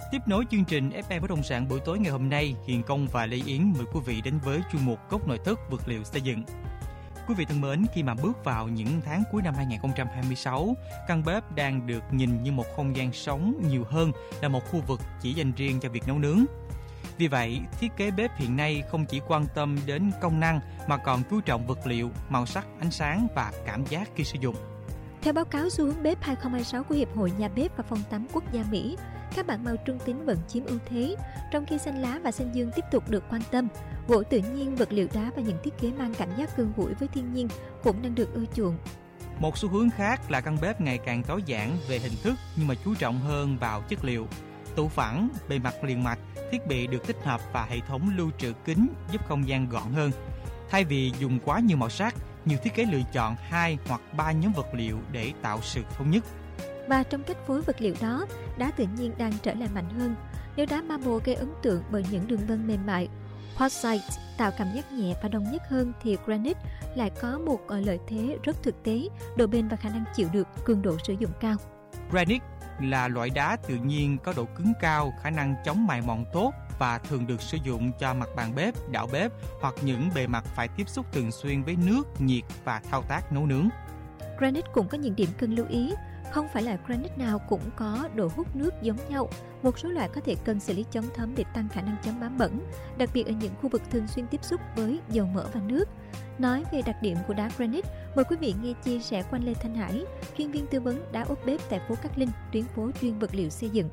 Tiếp nối chương trình FM Bất động sản buổi tối ngày hôm nay, Hiền Công và Lê Yến mời quý vị đến với chuyên mục Góc nội thất vật liệu xây dựng. Quý vị thân mến, khi mà bước vào những tháng cuối năm 2026, căn bếp đang được nhìn như một không gian sống nhiều hơn là một khu vực chỉ dành riêng cho việc nấu nướng. Vì vậy, thiết kế bếp hiện nay không chỉ quan tâm đến công năng mà còn chú trọng vật liệu, màu sắc, ánh sáng và cảm giác khi sử dụng. Theo báo cáo xu hướng bếp 2026 của Hiệp hội Nhà bếp và Phòng tắm Quốc gia Mỹ, các bảng màu trung tính vẫn chiếm ưu thế, trong khi xanh lá và xanh dương tiếp tục được quan tâm. Gỗ tự nhiên, vật liệu đá và những thiết kế mang cảm giác gần gũi với thiên nhiên cũng đang được ưa chuộng. Một xu hướng khác là căn bếp ngày càng tối giản về hình thức nhưng mà chú trọng hơn vào chất liệu. Tủ phẳng, bề mặt liền mạch, thiết bị được tích hợp và hệ thống lưu trữ kính giúp không gian gọn hơn. Thay vì dùng quá nhiều màu sắc, nhiều thiết kế lựa chọn 2 hoặc 3 nhóm vật liệu để tạo sự thống nhất. Và trong cách phối vật liệu đó, đá tự nhiên đang trở lại mạnh hơn. Nếu đá marble gây ấn tượng bởi những đường vân mềm mại, quartzite tạo cảm giác nhẹ và đồng nhất hơn, thì granite lại có một lợi thế rất thực tế, độ bền và khả năng chịu được cường độ sử dụng cao. Granite là loại đá tự nhiên có độ cứng cao, khả năng chống mài mòn tốt và thường được sử dụng cho mặt bàn bếp, đảo bếp hoặc những bề mặt phải tiếp xúc thường xuyên với nước, nhiệt và thao tác nấu nướng. Granite cũng có những điểm cần lưu ý. Không phải là granite nào cũng có độ hút nước giống nhau. Một số loại có thể cần xử lý chống thấm để tăng khả năng chống bám bẩn, đặc biệt ở những khu vực thường xuyên tiếp xúc với dầu mỡ và nước. Nói về đặc điểm của đá granite, mời quý vị nghe chia sẻ của anh Lê Thanh Hải, chuyên viên tư vấn đá ốp bếp tại phố Cát Linh, tuyến phố chuyên vật liệu xây dựng.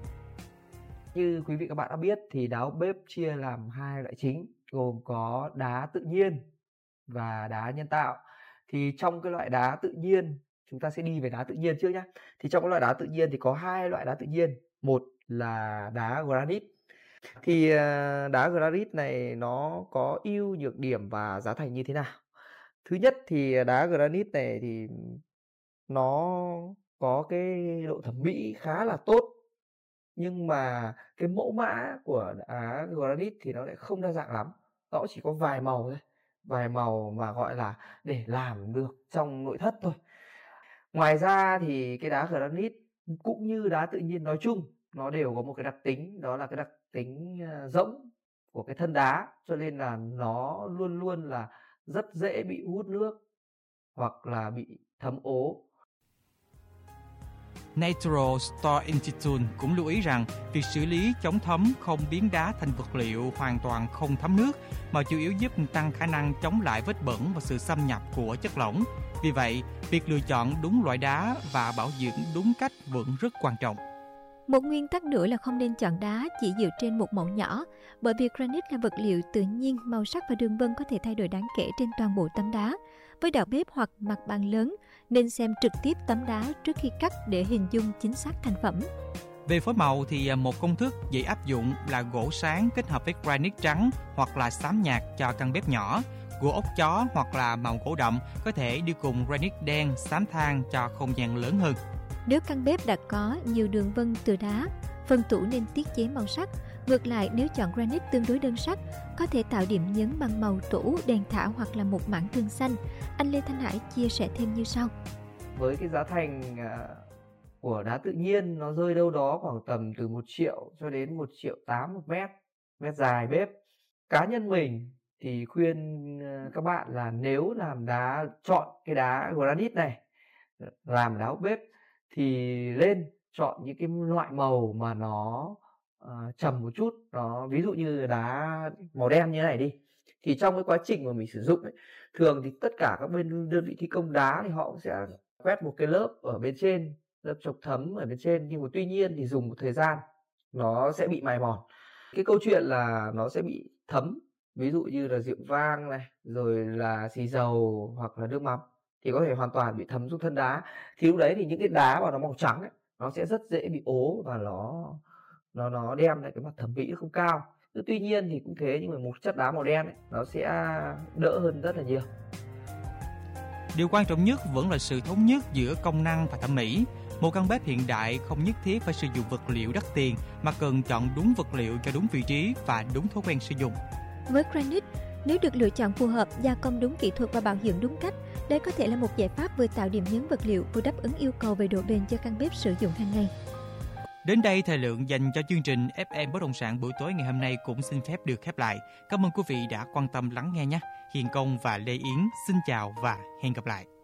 Như quý vị các bạn đã biết thì đá ốp bếp chia làm 2 loại chính, gồm có đá tự nhiên và đá nhân tạo. Thì trong cái loại đá tự nhiên, chúng ta sẽ đi về đá tự nhiên trước nhé. Thì trong cái loại đá tự nhiên thì có 2 loại đá tự nhiên. Một là đá granite. Thì đá granite này nó có ưu nhược điểm và giá thành như thế nào? Thứ nhất thì đá granite này thì nó có cái độ thẩm mỹ khá là tốt. Nhưng mà cái mẫu mã của đá granite thì nó lại không đa dạng lắm. Nó chỉ có vài màu thôi. Vài màu mà gọi là để làm được trong nội thất thôi. Ngoài ra thì cái đá granite cũng như đá tự nhiên nói chung, nó đều có một cái đặc tính, đó là cái đặc tính rỗng của cái thân đá, cho nên là nó luôn luôn là rất dễ bị hút nước hoặc là bị thấm ố. Natural Store Institute cũng lưu ý rằng việc xử lý chống thấm không biến đá thành vật liệu hoàn toàn không thấm nước, mà chủ yếu giúp tăng khả năng chống lại vết bẩn và sự xâm nhập của chất lỏng. Vì vậy, việc lựa chọn đúng loại đá và bảo dưỡng đúng cách vẫn rất quan trọng. Một nguyên tắc nữa là không nên chọn đá chỉ dựa trên một mẫu nhỏ, bởi vì granite là vật liệu tự nhiên, màu sắc và đường vân có thể thay đổi đáng kể trên toàn bộ tấm đá. Với đảo bếp hoặc mặt bàn lớn, nên xem trực tiếp tấm đá trước khi cắt để hình dung chính xác thành phẩm. Về phối màu thì một công thức dễ áp dụng là gỗ sáng kết hợp với granite trắng hoặc là xám nhạt cho căn bếp nhỏ. Gỗ ốc chó hoặc là màu gỗ đậm có thể đi cùng granite đen, xám than cho không gian lớn hơn. Nếu căn bếp đã có nhiều đường vân từ đá, phần tủ nên tiết chế màu sắc. Ngược lại, nếu chọn granite tương đối đơn sắc, có thể tạo điểm nhấn bằng màu tủ, đèn thả hoặc là một mảng tường xanh. Anh Lê Thanh Hải chia sẻ thêm như sau. Với cái giá thành của đá tự nhiên nó rơi đâu đó khoảng tầm từ 1 triệu cho đến 1,8 triệu một mét dài bếp. Cá nhân mình thì khuyên các bạn là nếu chọn cái đá granite này làm đá ốp bếp thì lên chọn những cái loại màu mà nó trầm một chút, nó ví dụ như đá màu đen như thế này đi, thì trong cái quá trình mà mình sử dụng ấy, thường thì tất cả các bên đơn vị thi công đá thì họ cũng sẽ quét một cái lớp ở bên trên, lớp chống thấm ở bên trên, nhưng mà tuy nhiên thì dùng một thời gian nó sẽ bị mài mòn. Cái câu chuyện là nó sẽ bị thấm, ví dụ như là rượu vang này, rồi là xì dầu hoặc là nước mắm thì có thể hoàn toàn bị thấm xuống thân đá. Thì lúc đấy thì những cái đá mà nó màu trắng ấy, nó sẽ rất dễ bị ố và nó đem lại cái mặt thẩm mỹ không cao. Tuy nhiên thì cũng thế, nhưng mà một chất đá màu đen ấy, nó sẽ đỡ hơn rất là nhiều. Điều quan trọng nhất vẫn là sự thống nhất giữa công năng và thẩm mỹ. Một căn bếp hiện đại không nhất thiết phải sử dụng vật liệu đắt tiền, mà cần chọn đúng vật liệu cho đúng vị trí và đúng thói quen sử dụng. Với granite, nếu được lựa chọn phù hợp, gia công đúng kỹ thuật và bảo dưỡng đúng cách, đây có thể là một giải pháp vừa tạo điểm nhấn vật liệu, vừa đáp ứng yêu cầu về độ bền cho căn bếp sử dụng hàng ngày. Đến đây, thời lượng dành cho chương trình FM Bất động sản buổi tối ngày hôm nay cũng xin phép được khép lại. Cảm ơn quý vị đã quan tâm lắng nghe nhé. Hiền Công và Lê Yến xin chào và hẹn gặp lại.